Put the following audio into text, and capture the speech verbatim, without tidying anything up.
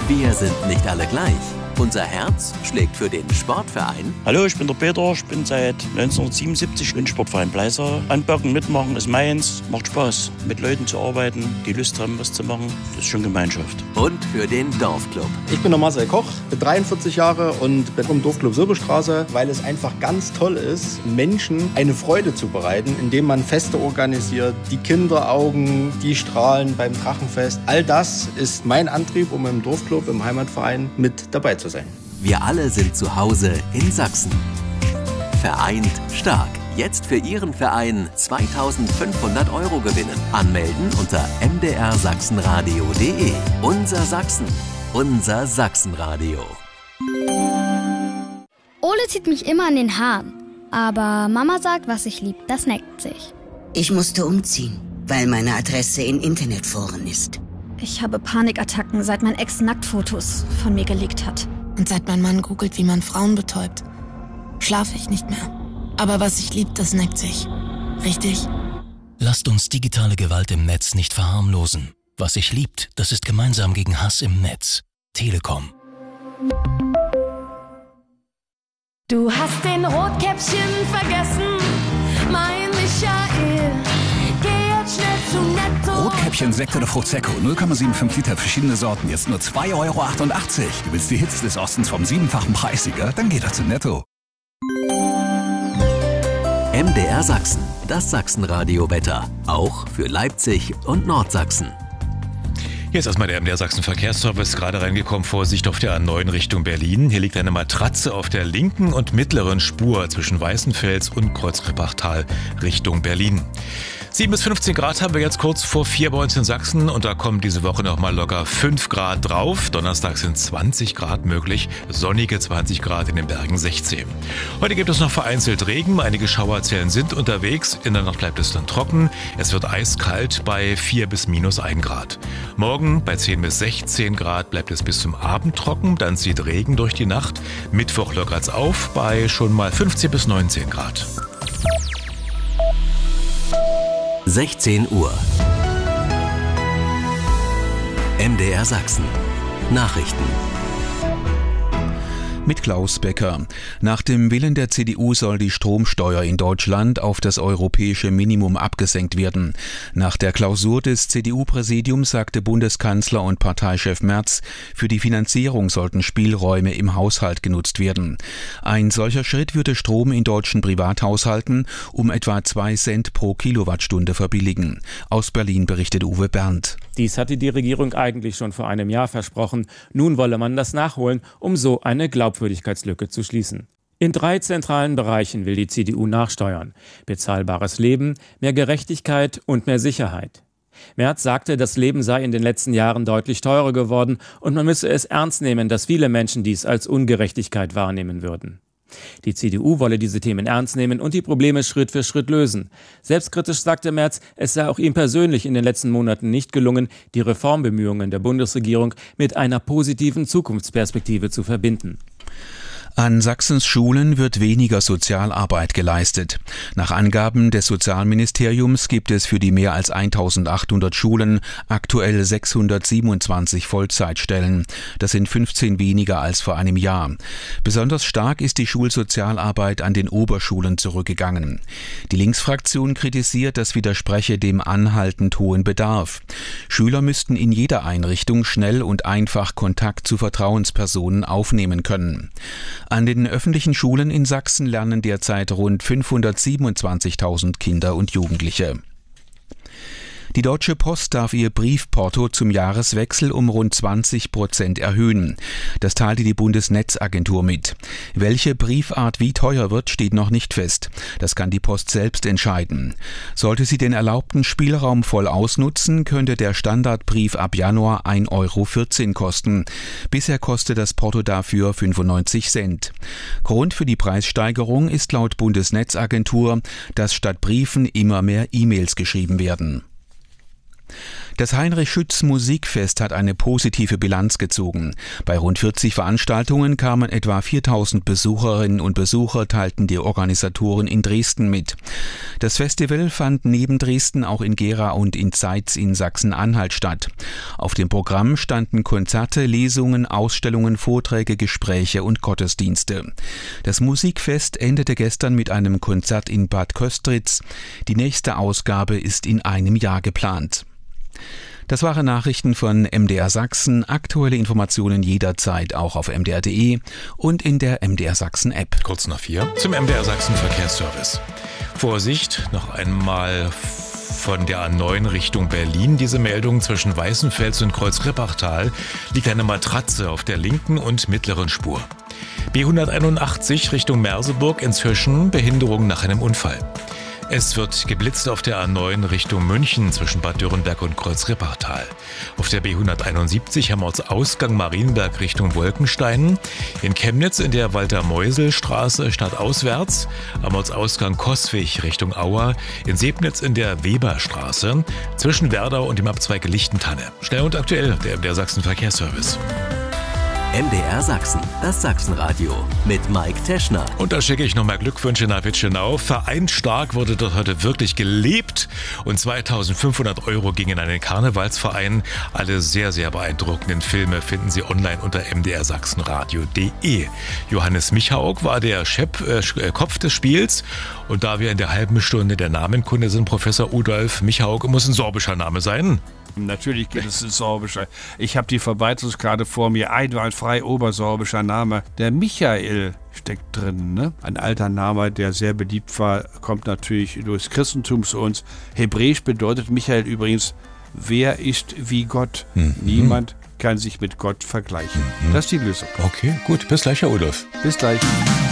Wir sind nicht alle gleich. Unser Herz schlägt für den Sportverein. Hallo, ich bin der Peter, ich bin seit neunzehnhundertsiebenundsiebzig im Sportverein Bleisau. Anpacken, mitmachen ist meins, macht Spaß. Mit Leuten zu arbeiten, die Lust haben, was zu machen, das ist schon Gemeinschaft. Und für den Dorfclub. Ich bin der Marcel Koch, bin dreiundvierzig Jahre und bin vom Dorfclub Silberstraße, weil es einfach ganz toll ist, Menschen eine Freude zu bereiten, indem man Feste organisiert, die Kinderaugen, die strahlen beim Drachenfest. All das ist mein Antrieb, um im Dorfclub, im Heimatverein mit dabei zu sein. Wir alle sind zu Hause in Sachsen. Vereint stark. Jetzt für Ihren Verein zweitausendfünfhundert Euro gewinnen. Anmelden unter m d r sachsenradio punkt d e. Unser Sachsen. Unser Sachsenradio. Ole zieht mich immer an den Haaren. Aber Mama sagt, was ich lieb, das neckt sich. Ich musste umziehen, weil meine Adresse in Internetforen ist. Ich habe Panikattacken, seit mein Ex Nacktfotos von mir gelegt hat. Und seit mein Mann googelt, wie man Frauen betäubt, schlafe ich nicht mehr. Aber was ich lieb, das neckt sich. Richtig? Lasst uns digitale Gewalt im Netz nicht verharmlosen. Was sich liebt, das ist gemeinsam gegen Hass im Netz. Telekom. Du hast den Rotkäppchen vergessen, mein Michael. Geh jetzt schnell zu Netto. Rotkäppchen, Sekt oder Prosecco, null Komma fünfundsiebzig Liter, verschiedene Sorten, jetzt nur zwei Euro achtundachtzig. Du willst die Hits des Ostens vom siebenfachen Preissieger? Dann geh doch zu Netto. M D R Sachsen, das Sachsenradio-Wetter. Auch für Leipzig und Nordsachsen. Hier ist erstmal der M D R Sachsen Verkehrsservice, gerade reingekommen, Vorsicht auf der A neun Richtung Berlin. Hier liegt eine Matratze auf der linken und mittleren Spur zwischen Weißenfels und Kreuzrippachtal Richtung Berlin. sieben bis fünfzehn Grad haben wir jetzt kurz vor vier bei uns in Sachsen und da kommen diese Woche nochmal locker fünf Grad drauf. Donnerstag sind zwanzig Grad möglich, sonnige zwanzig Grad, in den Bergen sechzehn. Heute gibt es noch vereinzelt Regen, einige Schauerzellen sind unterwegs, in der Nacht bleibt es dann trocken. Es wird eiskalt bei vier bis minus ein Grad. Morgen bei zehn bis sechzehn Grad bleibt es bis zum Abend trocken, dann zieht Regen durch die Nacht. Mittwoch lockert's auf bei schon mal fünfzehn bis neunzehn Grad. sechzehn Uhr. M D R Sachsen. Nachrichten. Mit Klaus Becker. Nach dem Willen der C D U soll die Stromsteuer in Deutschland auf das europäische Minimum abgesenkt werden. Nach der Klausur des C D U-Präsidiums sagte Bundeskanzler und Parteichef Merz, für die Finanzierung sollten Spielräume im Haushalt genutzt werden. Ein solcher Schritt würde Strom in deutschen Privathaushalten um etwa zwei Cent pro Kilowattstunde verbilligen. Aus Berlin berichtet Uwe Berndt. Dies hatte die Regierung eigentlich schon vor einem Jahr versprochen. Nun wolle man das nachholen, um so eine Glaubwürdigkeitslücke zu schließen. In drei zentralen Bereichen will die C D U nachsteuern: bezahlbares Leben, mehr Gerechtigkeit und mehr Sicherheit. Merz sagte, das Leben sei in den letzten Jahren deutlich teurer geworden und man müsse es ernst nehmen, dass viele Menschen dies als Ungerechtigkeit wahrnehmen würden. Die C D U wolle diese Themen ernst nehmen und die Probleme Schritt für Schritt lösen. Selbstkritisch sagte Merz, es sei auch ihm persönlich in den letzten Monaten nicht gelungen, die Reformbemühungen der Bundesregierung mit einer positiven Zukunftsperspektive zu verbinden. An Sachsens Schulen wird weniger Sozialarbeit geleistet. Nach Angaben des Sozialministeriums gibt es für die mehr als eintausendachthundert Schulen aktuell sechshundertsiebenundzwanzig Vollzeitstellen. Das sind fünfzehn weniger als vor einem Jahr. Besonders stark ist die Schulsozialarbeit an den Oberschulen zurückgegangen. Die Linksfraktion kritisiert, das widerspreche dem anhaltend hohen Bedarf. Schüler müssten in jeder Einrichtung schnell und einfach Kontakt zu Vertrauenspersonen aufnehmen können. An den öffentlichen Schulen in Sachsen lernen derzeit rund fünfhundertsiebenundzwanzigtausend Kinder und Jugendliche. Die Deutsche Post darf ihr Briefporto zum Jahreswechsel um rund zwanzig Prozent erhöhen. Das teilte die Bundesnetzagentur mit. Welche Briefart wie teuer wird, steht noch nicht fest. Das kann die Post selbst entscheiden. Sollte sie den erlaubten Spielraum voll ausnutzen, könnte der Standardbrief ab Januar ein Euro vierzehn kosten. Bisher kostet das Porto dafür fünfundneunzig Cent. Grund für die Preissteigerung ist laut Bundesnetzagentur, dass statt Briefen immer mehr E-Mails geschrieben werden. Das Heinrich-Schütz-Musikfest hat eine positive Bilanz gezogen. Bei rund vierzig Veranstaltungen kamen etwa viertausend Besucherinnen und Besucher, teilten die Organisatoren in Dresden mit. Das Festival fand neben Dresden auch in Gera und in Zeitz in Sachsen-Anhalt statt. Auf dem Programm standen Konzerte, Lesungen, Ausstellungen, Vorträge, Gespräche und Gottesdienste. Das Musikfest endete gestern mit einem Konzert in Bad Köstritz. Die nächste Ausgabe ist in einem Jahr geplant. Das waren Nachrichten von M D R Sachsen. Aktuelle Informationen jederzeit auch auf m d r punkt d e und in der M D R Sachsen App. Kurz nach vier zum M D R Sachsen Verkehrsservice. Vorsicht, noch einmal von der A neun Richtung Berlin. Diese Meldung: zwischen Weißenfels und Kreuzrippachtal liegt eine Matratze auf der linken und mittleren Spur. B hunderteinundachtzig Richtung Merseburg inzwischen Behinderung nach einem Unfall. Es wird geblitzt auf der A neun Richtung München zwischen Bad Dürrenberg und Kreuzrippachtal. Auf der B hunderteinundsiebzig am Ortsausgang Marienberg Richtung Wolkenstein. In Chemnitz in der Walter-Meusel-Straße stadtauswärts. Am Ortsausgang Coswig Richtung Auer. In Sebnitz in der Weberstraße. Zwischen Werdau und dem Abzweig Lichtentanne. Schnell und aktuell, der M D R Sachsen Verkehrsservice. M D R Sachsen, das Sachsenradio mit Mike Teschner. Und da schicke ich nochmal Glückwünsche nach Witschenau. Vereinsstark wurde dort heute wirklich gelebt und zweitausendfünfhundert Euro gingen an den Karnevalsverein. Alle sehr, sehr beeindruckenden Filme finden Sie online unter m d r sachsenradio punkt d e. Johannes Michauk war der Chef, äh, Kopf des Spiels und da wir in der halben Stunde der Namenkunde sind, Professor Rudolf Michauk, muss ein sorbischer Name sein. Natürlich geht es in Sorbischer. Ich habe die Verwaltungskarte vor mir. Einwandfrei obersorbischer Name. Der Michael steckt drin, ne? Ein alter Name, der sehr beliebt war, kommt natürlich durchs Christentum zu uns. Hebräisch bedeutet Michael übrigens, wer ist wie Gott? Mhm. Niemand kann sich mit Gott vergleichen. Mhm. Das ist die Lösung. Okay, gut. Bis gleich, Herr Rudolf. Bis gleich.